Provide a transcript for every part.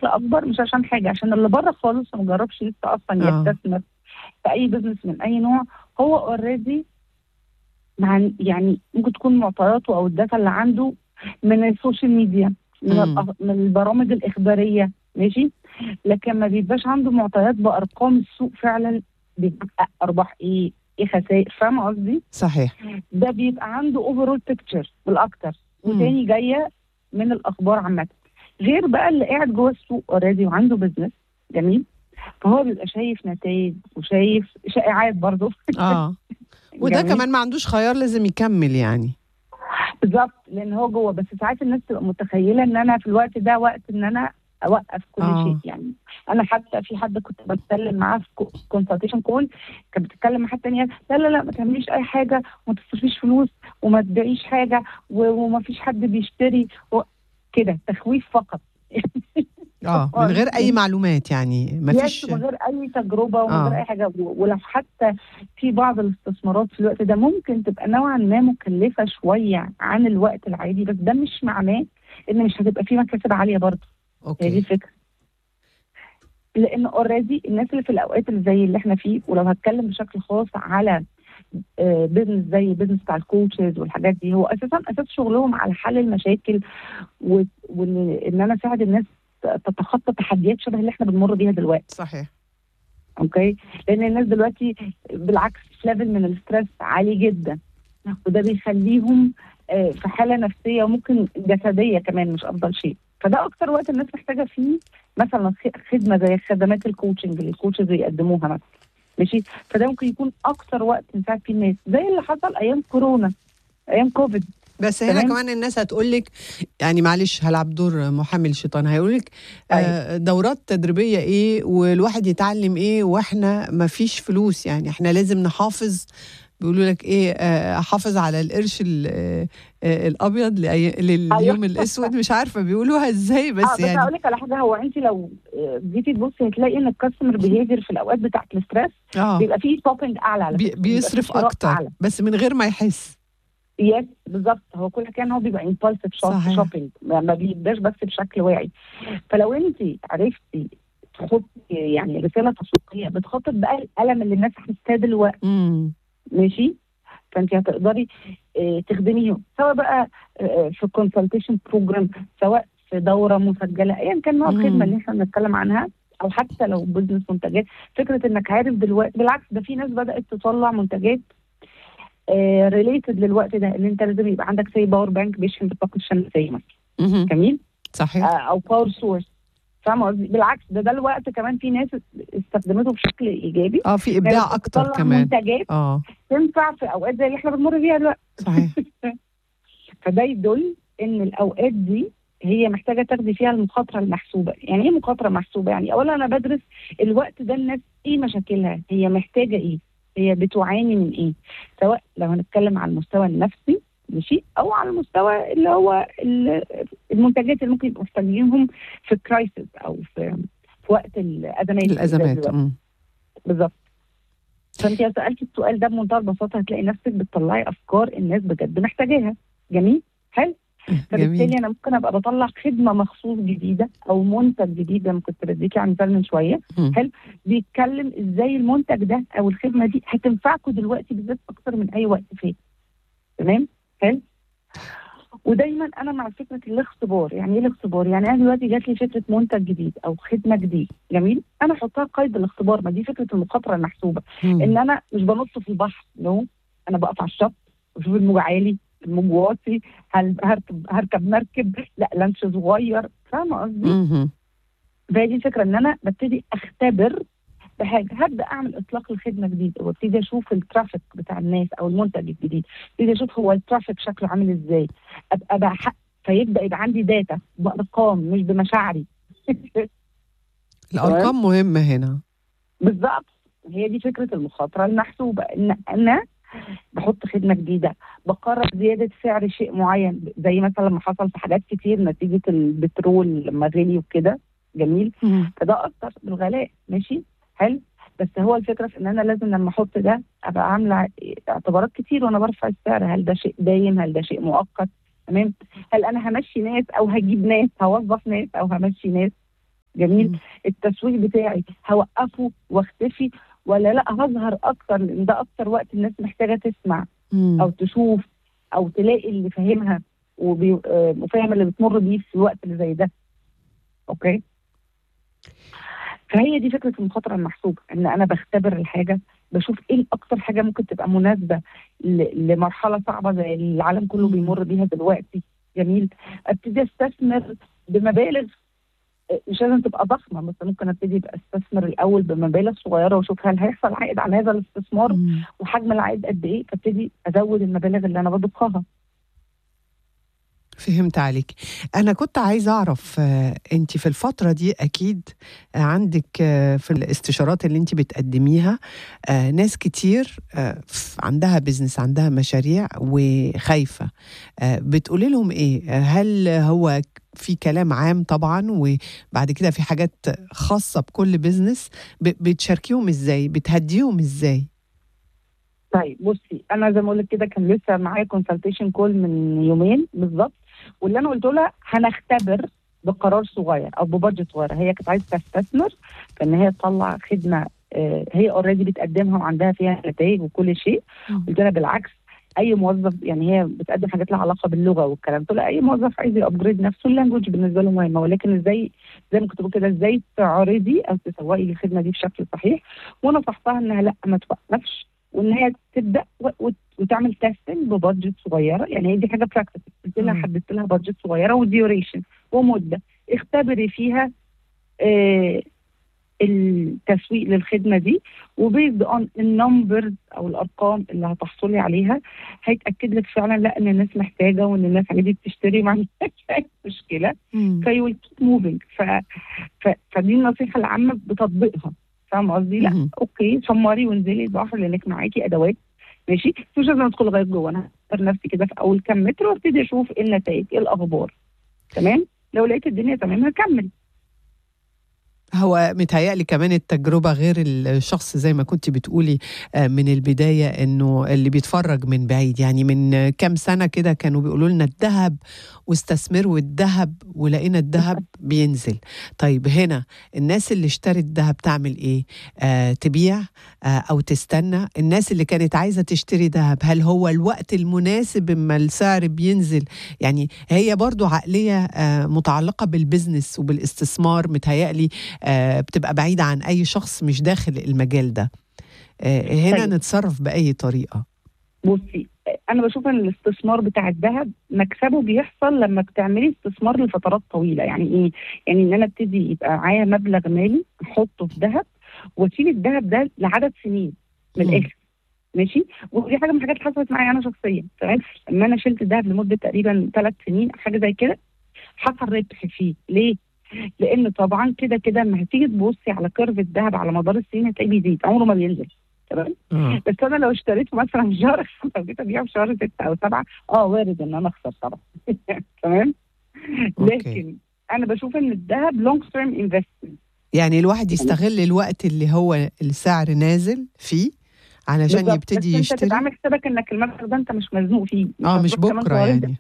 بشكل اكبر، مش عشان حاجه، عشان اللي بره خالص ما جربش لسه اصلا يستثمر في اي بزنس من اي نوع. هو اوريدي يعني ممكن تكون معطياته او الداتا اللي عنده من السوشيال ميديا، من البرامج الاخباريه، ماشي، لكن ما بيبقاش عنده معطيات بارقام السوق فعلا بيحقق ارباح ايه خسائر. فاهمه قصدي؟ صحيح. ده بيبقى عنده اوفرول بيكتشر بالاكتر، وتاني جايه من الاخبار عامه، غير بقى اللي قاعد جوه السوق اوريدي وعنده بزنس جميل، فهو بيبقى شايف نتائج وشايف شائعات برضه. وده كمان ما عندوش خيار، لازم يكمل يعني. بالظبط، لان هو جوه. بس ساعات الناس تبقى متخيله ان انا في الوقت ده وقت ان انا اوقف كل شيء. يعني انا حتى في حد كنت بتكلم معاه في كونسلتيشن كول، كانت بتتكلم مع حد تاني، لا ما تعمليش اي حاجه وما تصرفيش فلوس وما تبيعيش حاجه وما فيش حد بيشتري كده، تخويف فقط. من غير اي معلومات، يعني ما فيش، من غير اي تجربه ومن غير اي حاجه. ولو حتى في بعض الاستثمارات في الوقت ده ممكن تبقى نوعا ما مكلفه شويه عن الوقت العادي، بس ده مش معناه ان مش هتبقى في مكاسب عاليه برضه. هي دي الفكره. لان اوريدي الناس اللي في الاوقات اللي زي اللي احنا فيه، ولو هتكلم بشكل خاص على بيزنس زي بيزنس بتاع الكوتشز والحاجات دي، هو اساس شغلهم على حل المشاكل، وان انا اساعد الناس تتخطى تحديات شبه اللي احنا بنمر بيها دلوقتي. صحيح. اوكي، لان الناس دلوقتي بالعكس في ليفل من الاسترس عالي جدا، وده بيخليهم في حاله نفسيه وممكن جسديه كمان مش افضل شيء. فده اكتر وقت الناس محتاجه فيه مثلا خدمه زي خدمات الكوتشنج اللي الكوتشز يقدموها مثلا، ماشي. فده ممكن يكون اكتر وقت نساعد فيه الناس، زي اللي حصل ايام كورونا، ايام كوفيد. بس هنا كمان الناس هتقول لك، يعني معلش هلعب دور محامي الشيطان، هيقول لك دورات تدريبيه ايه والواحد يتعلم ايه واحنا ما فيش فلوس، يعني احنا لازم نحافظ، بيقولوا لك ايه، حافظ على القرش الابيض لليوم الاسود، مش عارفه بيقولوها ازاي، بس يعني بس هقول لك على حاجه، هو انت لو جيتي تبصي هتلاقي ان الكاستمر بيهيفير في الاوقات بتاعه الاسترس بيبقى فيه شوبينج اعلى، على فكره بيصرف اكتر أعلى. بس من غير ما يحس. يس بالظبط، هو كل كان هو بيبقى امبالسيف شوبينج، ما بيبقاش بس بشكل واعي. فلو انت عرفتي تحطي يعني رساله تسويقيه بتخاطب بقى الالم اللي الناس حاساه دلوقتي، ماشي، فانت هتقدري تخدميهم، سواء بقى في كونسلتيشن بروجرام، سواء في دوره مسجله، ايا كان نوع الخدمه اللي احنا بنتكلم عنها، او حتى لو بزنس منتجات. فكره انك عارف دلوقتي، بالعكس ده في ناس بدات تطلع منتجات ريليتد للوقت ده، اللي انت لازم يبقى عندك زي باور بانك بيشحن بالطاقه الشمسيه مثلا، جميل، صحيح، او باور سورس. فاهمه قصدي؟ بالعكس ده الوقت كمان في ناس استخدمته بشكل ايجابي، في ابداع اكتر كمان، منتجات تنفع في اوقات زي اللي احنا بنمر فيها دلوقتي. صحيح. فده يدل ان الاوقات دي هي محتاجه تاخدي فيها المخاطره المحسوبه. يعني ايه مخاطره محسوبه؟ يعني اولا انا بدرس الوقت ده الناس ايه مشاكلها، هي محتاجه ايه، هي بتعاني من ايه، سواء لو هنتكلم على المستوى النفسي ماشي، او على المستوى اللي هو المنتجات اللي ممكن يبقوا محتاجينهم في كرايسيس او في وقت الازمات. بالظبط. فانت لو سالتي السؤال ده بمنتهى البساطه هتلاقي نفسك بتطلعي افكار الناس بجد محتاجاها. جميل، حلو. فبالتالي انا ممكن ابقى بطلع خدمه مخصوص جديده او منتج جديد، لما كنت بديكي عن مثال من شويه، حلو، بيتكلم ازاي المنتج ده او الخدمه دي هتنفعكم دلوقتي بالذات اكتر من اي وقت فات. تمام، حلو. ودايما انا مع فكره الاختبار. يعني ايه الاختبار؟ يعني انا دلوقتي جات لي فكره منتج جديد او خدمه جديد، جميل، انا احطها قيد الاختبار. ما دي فكره المخاطره المحسوبه، ان انا مش بنط في البحر، انا بقف على الشط واشوف الموج عالي، الموج واطي، هل هركب مركب، لا لانش صغير. فاهمه قصدي؟ فهي دي الفكره، ان انا ببتدي اختبر بحاجه، هبدا اعمل اطلاق لخدمه جديده وابتدي اشوف الترافيك بتاع الناس او المنتج الجديد، ابتدي اشوف هو الترافيك شكله عامل ازاي، ابقى بحق، فيبدا يبقى عندي داتا بارقام مش بمشاعري. الارقام مهمه هنا. بالظبط، هي دي فكره المخاطره المحسوبه، ان انا بحط خدمه جديده، بقرر زياده سعر شيء معين، زي مثلا ما حصل في حاجات كتير نتيجه البترول لما غلي وكده، جميل، فده اثر بالغلاء، ماشي، حلو. بس هو الفكره في ان انا لازم لما احط ده ابقى عامله اعتبارات كتير وانا برفع السعر. هل ده شيء دايم؟ هل ده شيء مؤقت؟ تمام. هل انا همشي ناس او هجيب ناس، هوظف ناس او همشي ناس؟ جميل. التسويق بتاعي هوقفه واختفي، ولا لا هظهر اكتر لان ده اكتر وقت الناس محتاجه تسمع او تشوف او تلاقي اللي فاهمها وفاهم اللي بتمر بيه في الوقت اللي زي ده. اوكي. فهي دي فكره المخاطره المحسوبه، ان انا بختبر الحاجه، بشوف ايه اكتر حاجه ممكن تبقى مناسبه لمرحله صعبه زي اللي العالم كله بيمر بيها دلوقتي. جميل. ابتدي استثمر بمبالغ مش لازم تبقى ضخمه، بس ممكن ابتدي استثمر الاول بمبالغ صغيره واشوف هل هيحصل عائد على هذا الاستثمار وحجم العائد قد ايه، فابتدي ازود المبالغ اللي انا بضخها. فهمت عليك. أنا كنت عايزة أعرف أنت في الفترة دي أكيد عندك في الاستشارات اللي أنت بتقدميها ناس كتير عندها بيزنس، عندها مشاريع وخايفة، بتقولي لهم إيه؟ هل هو في كلام عام طبعا وبعد كده في حاجات خاصة بكل بيزنس، بتشاركيهم إزاي؟ بتهديهم إزاي؟ طيب بصي، انا زي ما اقول لك كده كان لسه معايا كونسلتيشن كول من يومين بالظبط، واللي انا قلت لها هنختبر بقرار صغير او ببادجت صغير. هي كانت عايزه تستثمر فان هي تطلع خدمه هي اوريدي بتقدمها وعندها فيها نتائج وكل شيء. قلت لها بالعكس، اي موظف، يعني هي بتقدم حاجات لها علاقه باللغه والكلام، قلت لها اي موظف عايز يابجريد نفسه اللانجوج بالنسبه له مهمه، ولكن ازاي زي ما كنت بقول كده ازاي تعرضي او تسوقي الخدمه دي بشكل صحيح. ونصحتها انها لا ما توقفش، وان هي تبدا وتعمل تيستنج ببادجت صغيره. يعني هي دي حاجه براكتس، قلت لها حددت لها بادجت صغيره وديوريشن ومده اختبري فيها التسويق للخدمه دي، وبيزد اون النمبرز او الارقام اللي هتحصلي عليها هيتاكد لك فعلا لا ان الناس محتاجه وان الناس عادي بتشتري ما عندهاش اي مشكله. في ويل كيب موفينج. فدي النصيحه العامه بتطبيقها. فاهم قصدي؟ لا اوكي، شمري وانزلي البحر لانك معاكي ادوات، ماشي، مش لازم ادخل لغايه جوه. انا هختار نفسي كده في اول كام متر وابتدي اشوف ايه النتائج، ايه الاخبار. تمام، لو لقيت الدنيا تمام هكمل. هو متهيألي كمان التجربة غير الشخص زي ما كنت بتقولي من البداية، انه اللي بيتفرج من بعيد. يعني من كام سنة كده كانوا بيقولوا لنا الذهب واستثمروا الذهب، ولقينا الذهب بينزل. طيب هنا الناس اللي اشترت الذهب تعمل ايه؟ تبيع او تستنى؟ الناس اللي كانت عايزة تشتري ذهب، هل هو الوقت المناسب اما السعر بينزل؟ يعني هي برضو عقلية متعلقة بالبزنس وبالاستثمار، متهيألي بتبقى بعيدة عن أي شخص مش داخل المجال ده. هنا طيب، نتصرف بأي طريقة؟ بصي، أنا بشوف أن الاستثمار بتاع الذهب مكسبه بيحصل لما بتعملي استثمار لفترات طويلة. يعني إيه؟ يعني إن أنا ابتدي يبقى معايا مبلغ مالي أحطه في ذهب وأشيل الذهب ده لعدد سنين من الآخر. ماشي، ودي حاجة من الحاجات اللي حصلت معايا أنا شخصيا. تمام، لما أنا شلت الذهب لمدة تقريبا 3 سنين حاجة زي كده، حصل ربح فيه. ليه؟ لان طبعا كده كده لما هتيجي تبصي على كيرف الذهب على مدار السنين هتلاقيه بيزيد، عمره ما بينزل. تمام. بس انا لو اشتريته مثلا في شهر 5 وجيت ابيعه في شهر 6 او 7 وارد ان انا اخسر طبعا. تمام. لكن انا بشوف ان الذهب لونج تيرم انفستمنت. يعني الواحد يستغل الوقت اللي هو السعر نازل فيه علشان يبتدي يشتري. انت تتعامل حسابك انك المبلغ ده انت مش مزنوق فيه، مش بكره يعني.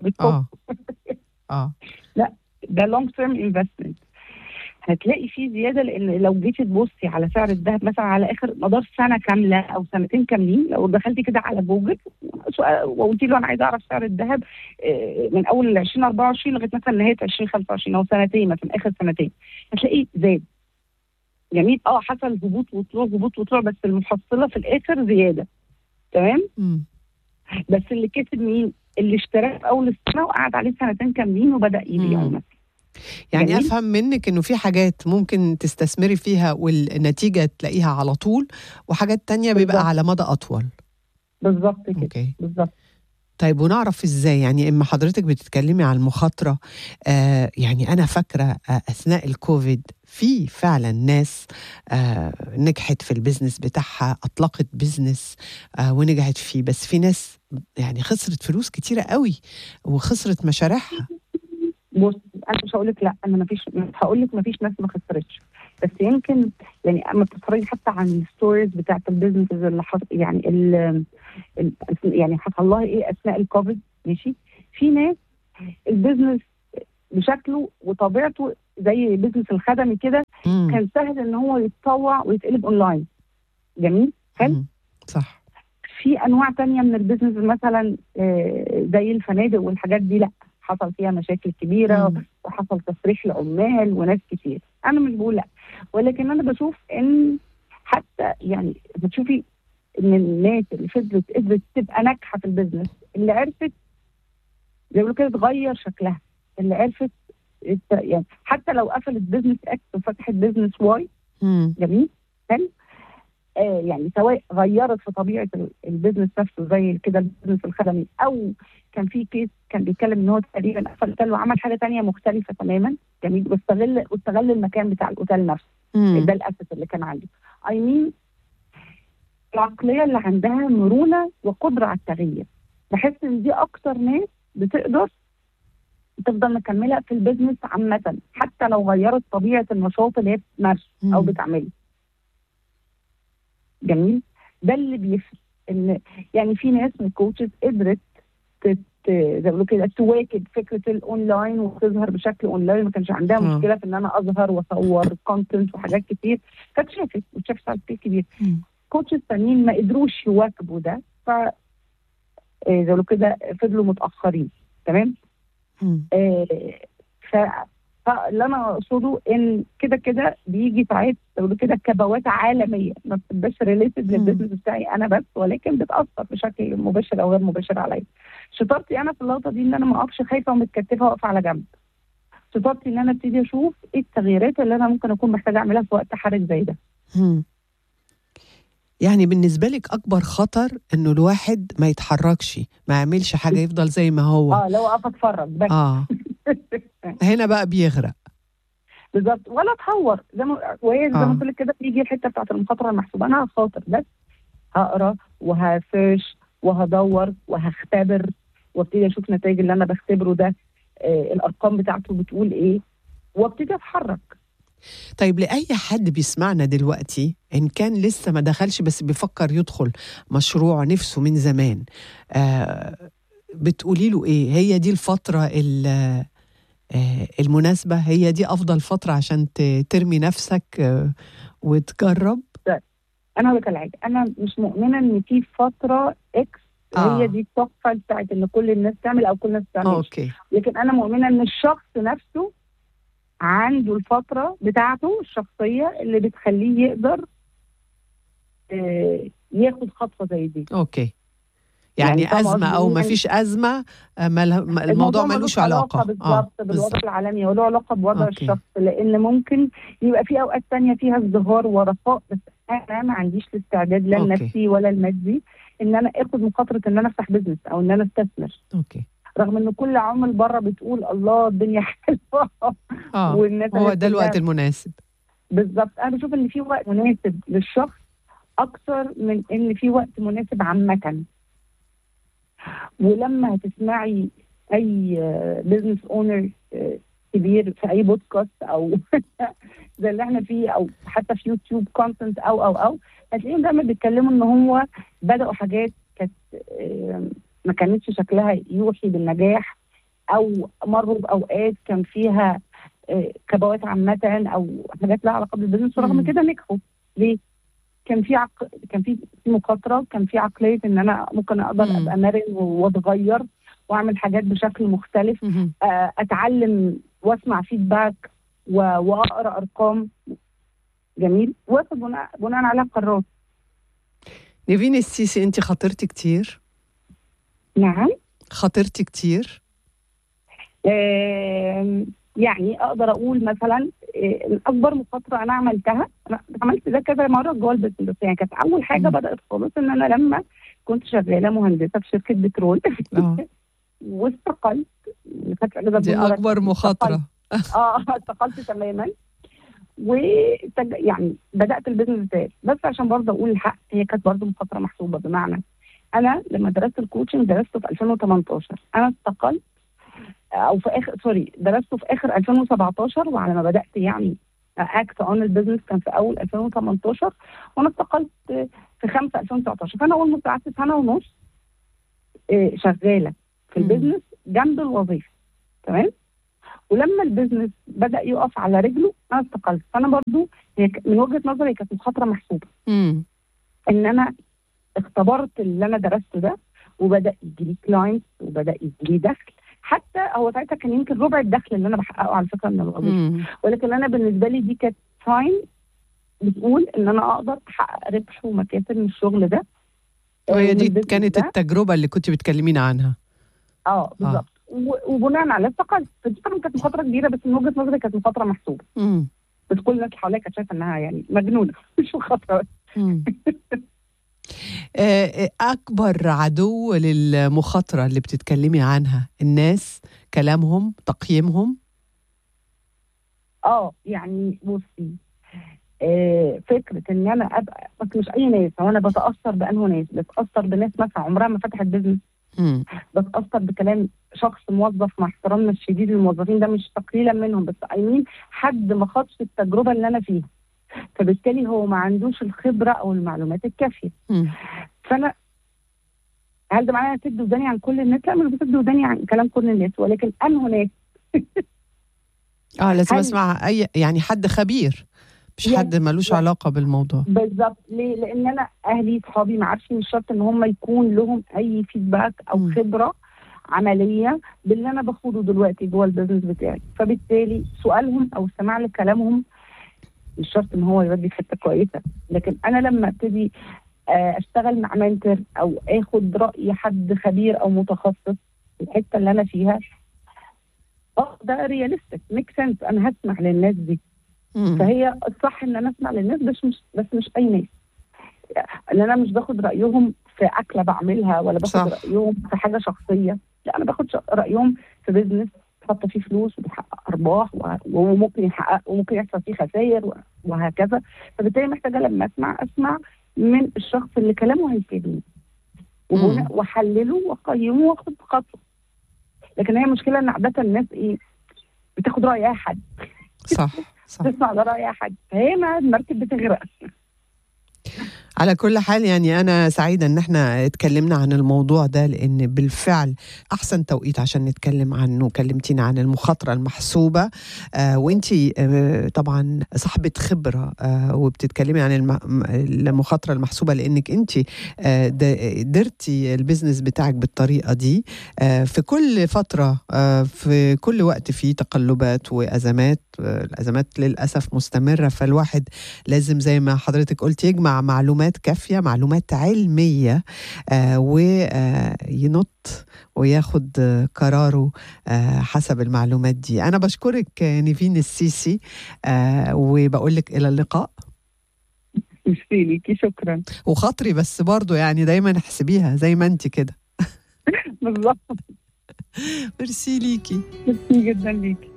لا، ده لونج تيرم انفستمنت. هتلاقي فيه زياده، لان لو جيتي تبصي على سعر الذهب مثلا على اخر مدار سنه كامله او سنتين كاملين، لو دخلتي كده على جوجل وقلتي له انا عايزه اعرف سعر الذهب من اول 2024 لغايه مثلا نهايه 2025 او سنتين، مثلا اخر سنتين، هتلاقيه زاد. جميل. حصل هبوط وطلوع هبوط وطلوع، بس المحصله في الاخر زياده. تمام. بس اللي كسب مين؟ اللي اشتراه في اول السنه وقعد عليه سنتين كاملين وبدا يبيعه مثلا. يعني جميل. أفهم منك إنه في حاجات ممكن تستثمري فيها والنتيجة تلاقيها على طول، وحاجات تانية بيبقى على مدى أطول. بالظبط كده. بالظبط. طيب ونعرف إزاي؟ يعني إما حضرتك بتتكلمي عن المخاطرة، يعني أنا فاكرة أثناء الكوفيد في فعلا ناس نجحت في البيزنس بتاعها، أطلقت بيزنس ونجحت فيه، بس في ناس يعني خسرت فلوس كتيرة قوي وخسرت مشاريعها. بص، انا مش هقول لك لا، انا مش هقول لك ما فيش ناس ما خسرتش، بس يمكن يعني اما بتتفرجي حتى عن الستوريز بتاعت البيزنسز اللي يعني يعني حصل لها ايه اثناء الكوفيد. ماشي، في ناس البيزنس بشكله وطبيعته زي بيزنس الخدمي كده كان سهل ان هو يتطوع ويتقلب اونلاين. جميل، حلو. صح. في انواع تانية من البيزنس مثلا زي الفنادق والحاجات دي، لا، حصل فيها مشاكل كبيره وحصل تسريح لعمال وناس كتير. انا مش بقول لا، ولكن انا بشوف ان حتى يعني بتشوفي ان الناس اللي قدرت تبقى ناجحه في البيزنس، اللي عرفت زي ما بيقولوا كده تغير شكلها، اللي عرفت يعني حتى لو قفلت بيزنس اكس وفتحت بيزنس واي. جميل، حلو. يعني سواء غيرت في طبيعه البيزنس نفسه زي كده البيزنس الخدمي، او كان في كيس كان بيتكلم ان هو تقريبا قفل اوتيل وعمل حاجه ثانيه مختلفه تماما. جميل، واستغل المكان بتاع الاوتيل نفسه. ده الاسس اللي كان عنده. العقليه اللي عندها مرونه وقدره على التغيير. بحس ان دي اكتر ناس بتقدر تفضل مكمله في البيزنس عامه، حتى لو غيرت طبيعه النشاط اللي هي بتمارسه او بتعمله. جميل، ده اللي بيفرق. ان يعني في ناس من الكوتشز قدرت زي ما بيقولوا كده تواكب فكره الاونلاين وتظهر بشكل اونلاين، ما كانش عندها مشكله في ان انا اظهر واصور كونتنت وحاجات كتير، كانت شافت على سكيل كبير. كوتشز تانيين ما قدروش يواكبوا ده، ف زي ما بيقولوا كده فضلوا متاخرين. تمام. فاللي انا اقصده ان كده بيجي ساعات بيقولوا كده كبوات عالميه ما بتبقاش ريليتد للبيزنس بتاعي انا بس، ولكن بتاثر بشكل مباشر او غير مباشر عليا. شطارتي انا في اللقطه دي ان انا ما اقفش خايفه ومتكتفه واقفه على جنب. شطارتي ان انا ابتدي اشوف ايه التغييرات اللي انا ممكن اكون محتاجه اعملها في وقت حرج زي ده. يعني بالنسبه لك اكبر خطر انه الواحد ما يتحركش، ما يعملش حاجه، يفضل زي ما هو. لو اقف اتفرج بس. هنا بقى بيغرق بالظبط، ولا اتهور زي ما قلت لك كده. بيجي الحته بتاعت المخاطره المحسوبه. انا هخاطر بس هقرا وهسيرش وهدور وهختبر وابتدي اشوف نتائج اللي انا بختبره ده، الارقام بتاعته بتقول ايه، وابتدي اتحرك. طيب، لأي حد بيسمعنا دلوقتي إن كان لسه ما دخلش بس بيفكر يدخل مشروع نفسه من زمان، بتقولي له إيه؟ هي دي الفترة المناسبة؟ هي دي أفضل فترة عشان ترمي نفسك وتجرب؟ أنا هقول لك حاجة، أنا مش مؤمنة إن في فترة إكس هي دي التحفة بتاعت إن كل الناس تعمل أو كل الناس تعمل. لكن أنا مؤمنة إن الشخص نفسه عنده الفترة بتاعته الشخصية اللي بتخليه يقدر ياخد خطوة زي دي. يعني أزمة أو ما فيش أزمة، الموضوع ملوش علاقة بالظبط بالوضع العالمي، وله علاقة بوضع الشخص. لأن ممكن يبقى في أوقات تانية فيها ازدهار ورخاء، بس أنا ما عنديش الاستعداد لا النفسي ولا المادي إن أنا آخد مخاطرة إن أنا أفتح بيزنس أو إن أنا أستثمر. رغم إن كل عمل بره بتقول الله الدنيا حلوة والناس هو ده الوقت المناسب. بالظبط، أنا بشوف إن في وقت مناسب للشخص أكثر من إن في وقت مناسب عامة. ولما هتسمعي اي بزنس اونر كبير في اي بودكاست او زي اللي احنا فيه، او حتى في يوتيوب كونتنت او هتلاقيهم دايما بيتكلموا ان هو بداوا حاجات كانت ما كانتش شكلها يوحي بالنجاح، او مروا باوقات كان فيها كبوات عامه او حاجات لها علاقه بالبزنس، ورغم كده نجحوا. ليه؟ كان في مخاطره، كان في عقليه ان انا ممكن اقدر ابقى مرن واتغير واعمل حاجات بشكل مختلف، اتعلم واسمع فيدباك واقرا ارقام. جميل، واخد بناء على قرارات. نيفين السيسي، انت خاطرتي كتير؟ نعم خاطرتي كتير. يعني اقدر اقول مثلا الاكبر مخاطره انا عملتها، انا عملت ده كذا مره جوه البيزنس. يعني كانت اول حاجه بدات خالص ان انا لما كنت شغاله مهندسه في شركه بترول واستقلت. دي اكبر مخاطره. استقلت تماما يعني بدات البيزنس بتاعي. بس عشان برضه اقول الحق، هي كانت برضه مخاطره محسوبه. بمعنى انا لما درست الكوتشنج درسته في 2018، انا استقلت او في اخر درسته في اخر 2017، وعلى ما بدات يعني اكت اون البيزنس كان في اول 2018، وانا استقلت في 5 2019. فانا اول ما قعدت سنه ونص شغاله في البيزنس جنب الوظيفه. تمام. ولما البيزنس بدأ يقف على رجله انا استقلت. فانا برضو من وجهة نظري كانت مخاطرة محسوبة. ان انا اختبرت اللي انا درسته ده، وبدأ يجيلي كلاينتس وبدأ يجيلي دخل. حتى هو ساعتها كان يمكن ربع الدخل اللي انا بحققه على فكرة من الوظيفة، ولكن انا بالنسبة لي دي كانت ساين بتقول ان انا اقدر احقق ربح ومكاسب من الشغل ده. وهي دي كانت التجربة اللي كنت بتكلمين عنها. بالظبط. وبناء على استقلت. فدي طبعا كانت مخاطرة كبيرة، بس من وجهة نظري كانت مخاطرة محسوبة. بس كل الناس اللي حواليا كانت شايفة انها يعني مجنونة مش مخاطرة. أكبر عدو للمخاطرة اللي بتتكلمي عنها الناس، كلامهم، تقييمهم؟ يعني بصي، فكرة ان انا ابقى بس مش اي ناس. هو انا بتأثر بأنه ناس، بتأثر بناس مثلا عمرها ما فتحت بيزنس، بتأثر بكلام شخص موظف، مع احترامنا الشديد للموظفين ده مش تقليلا منهم، بس حد ما خدش التجربة اللي انا فيها، فبالتالي هو ما عندوش الخبرة او المعلومات الكافية. فانا هل ده معناه تدي وداني عن كل الناس؟ لا، مش بتدي وداني عن كلام كل الناس، ولكن انه ناس لازم اسمع يعني حد خبير، مش حد ملوش علاقة بالموضوع. بالظبط. ليه؟ لان انا اهلي صحابي ما عارفين، مش شرط ان هم يكون لهم اي فيدباك او خبرة عملية باللي انا باخده دلوقتي جوه البيزنس بتاعي. فبالتالي سؤالهم او استماع لكلامهم مش شرط ان هو يودي في حته كويسه. لكن انا لما ابتدي اشتغل مع منتور او اخد راي حد خبير او متخصص في الحته اللي انا فيها، ده رياليستيك ميك سنس، انا هسمع للناس دي. فهي الصح ان انا اسمع للناس، بس مش اي ناس. ان انا مش باخد رايهم في اكله بعملها، ولا باخد رايهم في حاجه شخصيه. لا، انا باخد رايهم في بيزنس تحط فيه فلوس وبيحقق ارباح، وممكن يحقق وممكن يحصل فيه خسائر وهكذا. فبالتالي محتاجه لما اسمع من الشخص اللي كلامه هيفيدني، واحلله واقيمه واخد خطوه. لكن هي مشكله ان عاده الناس بتاخد راي اي حد. صح تسمع لراي اي حد، فهي المركب بتغرق. على كل حال يعني أنا سعيدة إن احنا اتكلمنا عن الموضوع ده، لأن بالفعل أحسن توقيت عشان نتكلم عنه. كلمتينا عن المخاطرة المحسوبة، وانتي طبعا صاحبة خبرة، وبتتكلمي عن المخاطرة المحسوبة لأنك انتي درتي البيزنس بتاعك بالطريقة دي. في كل فترة، في كل وقت في تقلبات وأزمات. الأزمات للأسف مستمرة، فالواحد لازم زي ما حضرتك قلت يجمع معلومات كافية، معلومات علمية، وينط وياخد قراره حسب المعلومات دي. أنا بشكرك نيفين السيسي، وبقول لك إلى اللقاء. ميرسي ليكي، شكرا. وخاطري بس برضو يعني دايما احسبيها زي ما انت كده. بالظبط. ميرسي ليكي. ميرسي جدا ليكي.